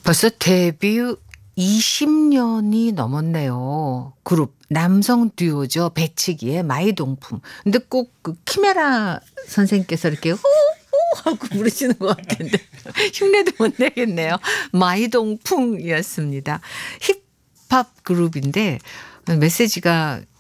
벌써 데뷔 20년이 넘었네요. 그룹 남성 듀오죠. 배치기의 마이동풍. 근데 꼭 그 키메라 선생님께서 이렇게 호호 하고 부르시는 것 같은데 흉내도 못 내겠네요. 마이동풍이었습니다. 힙합 그룹인데 메시지가